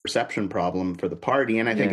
perception problem for the party, and I think Yeah.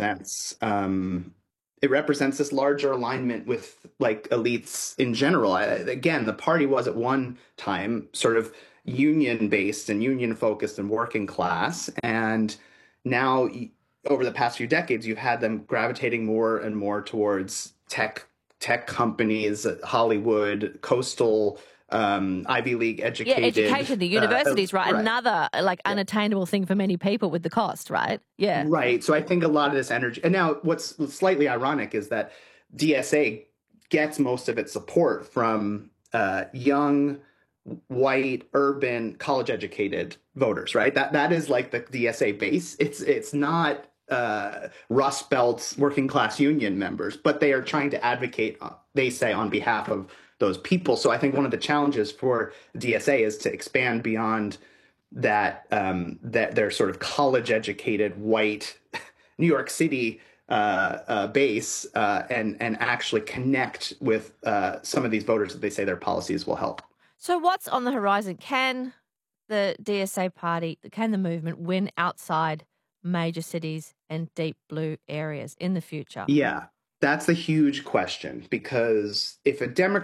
it represents this larger alignment with like elites in general. Again, the party was at one time sort of union based and union focused and working class, and now over the past few decades, you've had them gravitating more and more towards tech companies, Hollywood, coastal, Ivy League Yeah, educated. education, the universities, right? Right. Another like unattainable thing for many people with the cost, right? Yeah. Right. So I think a lot of this energy, and now what's slightly ironic is that DSA gets most of its support from young, white, urban, college-educated voters. Right. That is like the DSA base. It's not Rust Belt's working class union members, but they are trying to advocate, they say, on behalf of those people. So I think one of the challenges for DSA is to expand beyond that they're sort of college educated white New York City base and actually connect with some of these voters that they say their policies will help. So what's on the horizon? Can the DSA party, can the movement win outside major cities and deep blue areas in the future? Yeah, that's the huge question, because if a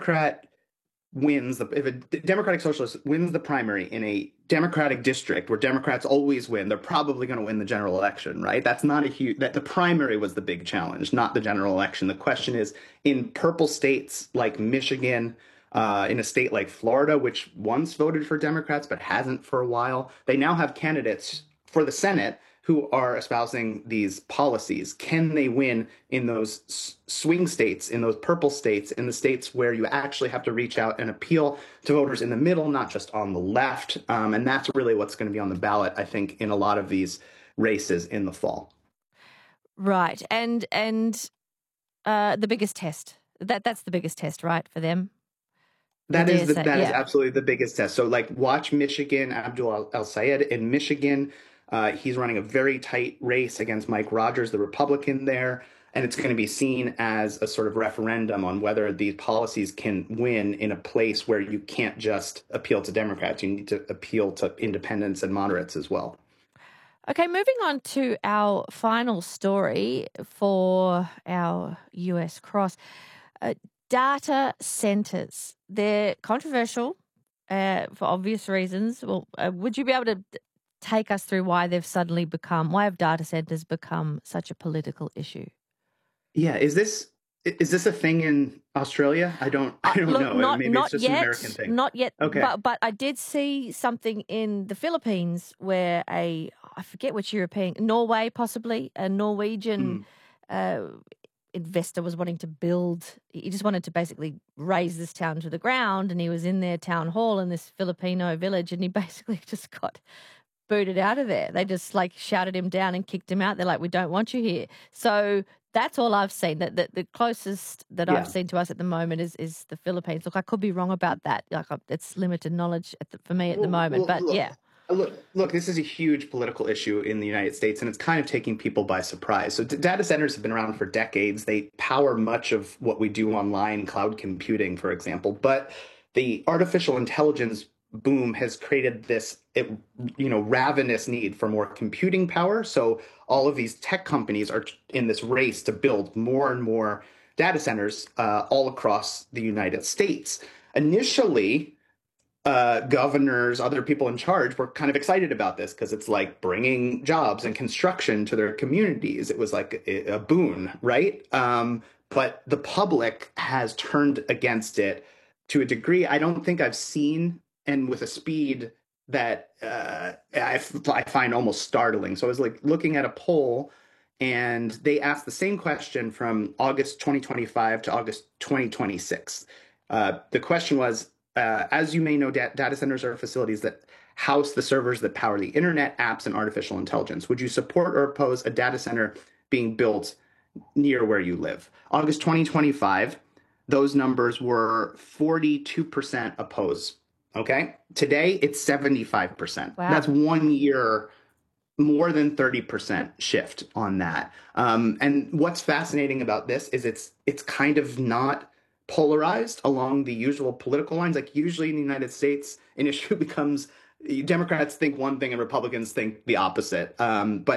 Democratic Socialist wins the primary in a Democratic district where Democrats always win, they're probably going to win the general election, right? That's not that the primary was the big challenge, not the general election. The question is, in purple states like Michigan, in a state like Florida, which once voted for Democrats but hasn't for a while, they now have candidates for the Senate who are espousing these policies. Can they win in those swing states, in those purple states, in the states where you actually have to reach out and appeal to voters in the middle, not just on the left? And that's really what's going to be on the ballot, I think, in a lot of these races in the fall. Right. And the biggest test. That's the biggest test, right, for them? That is absolutely the biggest test. So like watch Michigan, Abdul El-Sayed in Michigan. He's running a very tight race against Mike Rogers, the Republican there. And it's going to be seen as a sort of referendum on whether these policies can win in a place where you can't just appeal to Democrats. You need to appeal to independents and moderates as well. Okay, moving on to our final story for our US cross. Data centers. They're controversial for obvious reasons. Well, would you be able to take us through why have data centers become such a political issue? Yeah, is this a thing in Australia? I don't know. Maybe it's just an American thing. Not yet. Okay. But I did see something in the Philippines where I forget which Norway possibly, a Norwegian investor was wanting to build. He just wanted to basically raise this town to the ground, and he was in their town hall in this Filipino village, and he basically just got booted out of there. They just like shouted him down and kicked him out. They're like, we don't want you here. So that's all I've seen. The closest that I've seen to us at the moment is the Philippines. Look, I could be wrong about that. Like it's limited knowledge for me at the moment. But yeah. Look, this is a huge political issue in the United States, and it's kind of taking people by surprise. So data centers have been around for decades. They power much of what we do online, cloud computing, for example. But the artificial intelligence boom has created this, ravenous need for more computing power. So all of these tech companies are in this race to build more and more data centers all across the United States. Initially, governors, other people in charge were kind of excited about this because it's like bringing jobs and construction to their communities. It was like a boon, right? But the public has turned against it to a degree I don't think I've seen, and with a speed that I find almost startling. So I was like looking at a poll, and they asked the same question from August 2025 to August 2026. The question was, as you may know, data centers are facilities that house the servers that power the internet, apps, and artificial intelligence. Would you support or oppose a data center being built near where you live? August 2025, those numbers were 42% oppose. Okay. Today, it's 75%. Wow. That's 1 year, more than 30% shift on that. And what's fascinating about this is it's kind of not polarized along the usual political lines. Like usually in the United States, an issue becomes Democrats think one thing and Republicans think the opposite. But